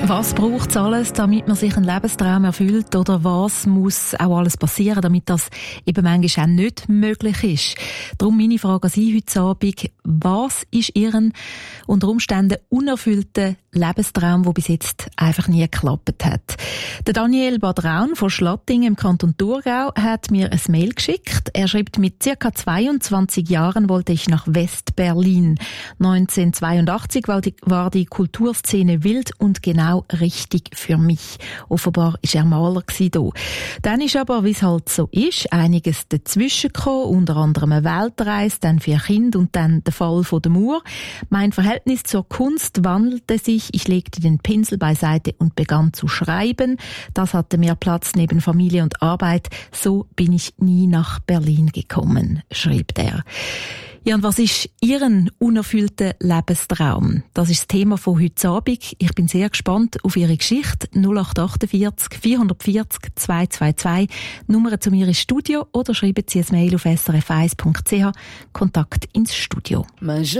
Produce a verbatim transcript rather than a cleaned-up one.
Was braucht es alles, damit man sich einen Lebenstraum erfüllt? Oder was muss auch alles passieren, damit das eben manchmal auch nicht möglich ist? Darum meine Frage an Sie heute Abend. Was ist Ihren unter Umständen unerfüllten Lebenstraum, der bis jetzt einfach nie geklappt hat? Der Daniel Badraun von Schlattingen im Kanton Thurgau hat mir ein Mail geschickt. Er schreibt, mit circa zweiundzwanzig Jahren wollte ich nach West-Berlin. neunzehnhundertzweiundachtzig war die, war die Kulturszene wild und genau richtig für mich. Offenbar war er Maler da. Dann ist aber, wie es halt so ist, einiges dazwischen gekommen, unter anderem eine Weltreise, dann vier Kinder und dann der Fall von der Mauer. Mein Verhältnis zur Kunst wandelte sich. Ich legte den Pinsel beiseite und begann zu schreiben. Das hatte mehr Platz neben Familie und Arbeit. So bin ich nie nach Berlin gekommen, schreibt er. Ja, und was ist Ihren unerfüllten Lebenstraum? Das ist das Thema von heute Abend. Ich bin sehr gespannt auf Ihre Geschichte. null acht achtundvierzig vierhundertvierzig zweihundertzweiundzwanzig. Nummer zu mir ins Studio oder schreiben Sie ein Mail auf s r f eins punkt c h. Kontakt ins Studio.